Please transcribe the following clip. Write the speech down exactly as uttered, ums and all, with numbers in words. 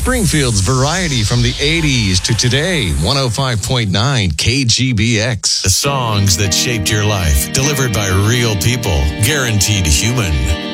Springfield's variety from the eighties to today. one oh five point nine K G B X. The songs that shaped your life, delivered by real people, guaranteed human.